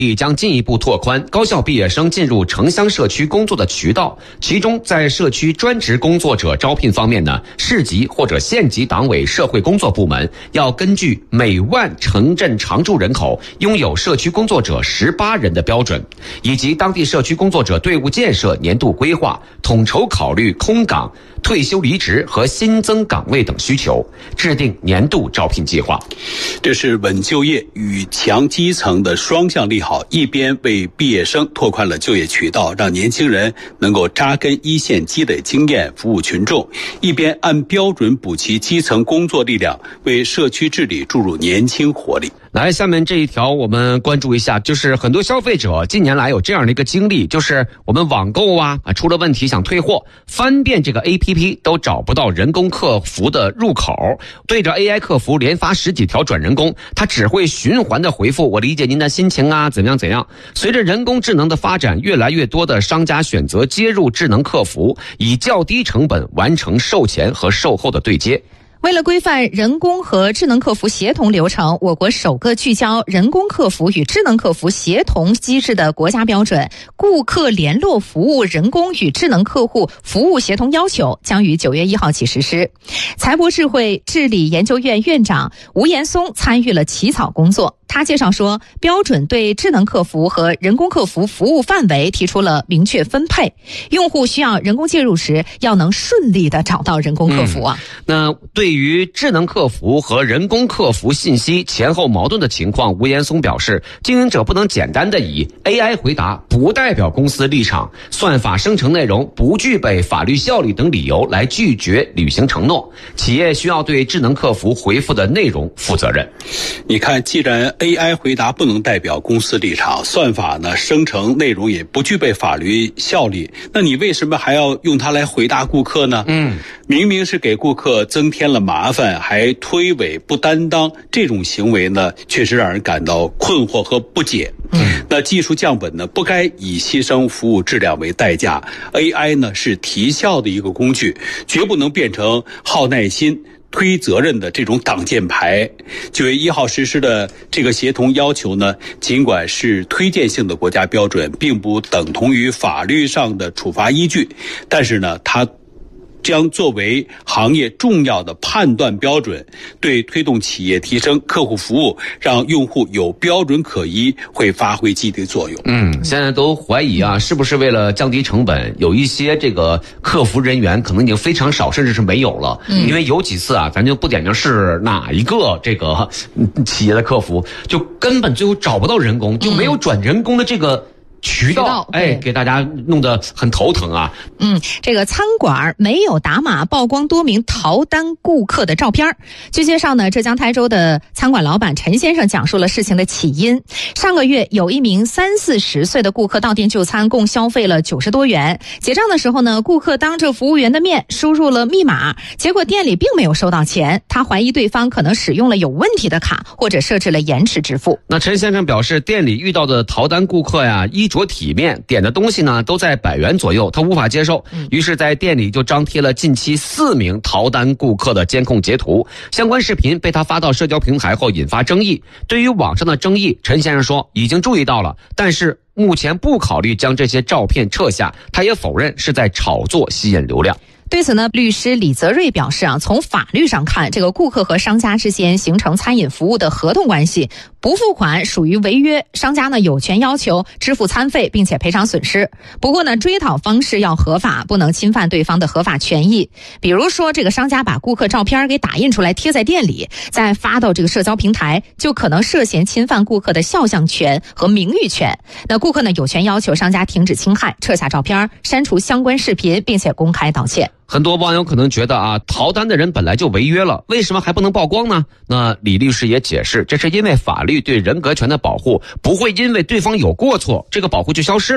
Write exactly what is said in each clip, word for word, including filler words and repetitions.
亦将进一步拓宽高校毕业生进入城乡社区工作的渠道。其中，在社区专职工作者招聘方面呢，市级或者县级党委社会工作部门要根据每万城镇常住人口拥有社区工作者十八人的标准，以及当地社区工作者队伍建设年度规划，统筹考虑空岗、退休离职和新增岗位等需求，制定年度招聘计划。 这是稳就业与强基层的双向利好，一边为毕业生拓宽了就业渠道，让年轻人能够扎根一线积累经验服务群众，一边按标准补齐基层工作力量，为社区治理注入年轻活力。 来，下面这一条我们关注一下，就是很多消费者近年来有这样的一个经历，就是我们网购啊出了问题想退货，翻遍这个 A P P 都找不到人工客服的入口，对着 A I 客服连发十几条转人工，他只会循环的回复我理解您的心情啊，怎么样怎样。随着人工智能的发展，越来越多的商家选择接入智能客服，以较低成本完成售前和售后的对接。 为了规范人工和智能客服协同流程，我国首个聚焦人工客服与智能客服协同机制的国家标准《顾客联络服务人工与智能客户服务协同要求》将于九月一号起实施。财博智慧治理研究院院长吴岩松参与了起草工作。他介绍说，标准对智能客服和人工客服服务范围提出了明确分配，用户需要人工介入时要能顺利的找到人工客服啊。 嗯、那对于智能客服和人工客服信息前后矛盾的情况，吴岩松表示，经营者不能简单的以 A I 回答不代表公司立场、算法生成内容不具备法律效力等理由来拒绝履行承诺，企业需要对智能客服回复的内容负责任。 你看，既然A I 回答不能代表公司立场，算法呢生成内容也不具备法律效力，那你为什么还要用它来回答顾客呢？嗯，明明是给顾客增添了麻烦，还推诿不担当，这种行为呢确实让人感到困惑和不解。嗯，那技术降本呢不该以牺牲服务质量为代价， A I 呢是提效的一个工具，绝不能变成耗耐心推责任的这种挡箭牌。九月一号实施的这个协同要求呢，尽管是推荐性的国家标准，并不等同于法律上的处罚依据，但是呢，它将作为行业重要的判断标准，对推动企业提升客户服务，让用户有标准可依，会发挥积极作用。 嗯，现在都怀疑啊，是不是为了降低成本，有一些这个客服人员可能已经非常少，甚至是没有了。嗯，因为有几次啊，咱就不点名是哪一个这个企业的客服，就根本最后找不到人工，就没有转人工的这个渠道，哎，给大家弄得很头疼啊。 嗯，这个餐馆没有打码曝光多名逃单顾客的照片。据介绍呢，浙江台州的餐馆老板陈先生讲述了事情的起因。上个月有一名三四十岁的顾客到店就餐，共消费了九十多元。结账的时候呢，顾客当着服务员的面输入了密码，结果店里并没有收到钱。他怀疑对方可能使用了有问题的卡，或者设置了延迟支付。 那陈先生表示，店里遇到的逃单顾客呀，衣着体面，点的东西呢都在百元左右，他无法接受，于是在店里就张贴了近期四名逃单顾客的监控截图。相关视频被他发到社交平台后引发争议。对于网上的争议，陈先生说已经注意到了，但是目前不考虑将这些照片撤下，他也否认是在炒作吸引流量。 对此呢，律师李泽瑞表示啊，从法律上看，这个顾客和商家之间形成餐饮服务的合同关系，不付款属于违约，商家呢有权要求支付餐费并且赔偿损失。不过呢，追讨方式要合法，不能侵犯对方的合法权益。比如说，这个商家把顾客照片给打印出来贴在店里，再发到这个社交平台，就可能涉嫌侵犯顾客的肖像权和名誉权。那顾客呢有权要求商家停止侵害，撤下照片，删除相关视频，并且公开道歉。 很多网友可能觉得啊，逃单的人本来就违约了，为什么还不能曝光呢？那李律师也解释，这是因为法律对人格权的保护不会因为对方有过错，这个保护就消失了。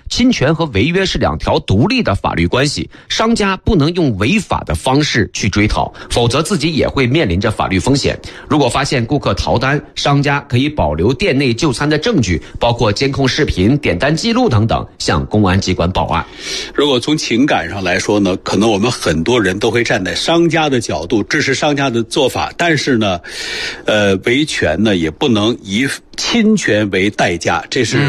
侵权和违约是两条独立的法律关系，商家不能用违法的方式去追讨，否则自己也会面临着法律风险。如果发现顾客逃单，商家可以保留店内就餐的证据，包括监控视频、点单记录等等，向公安机关报案。 如果从情感上来说呢，可能我们很多人都会站在商家的角度支持商家的做法，但是呢，呃，维权呢也不能以侵权为代价，这是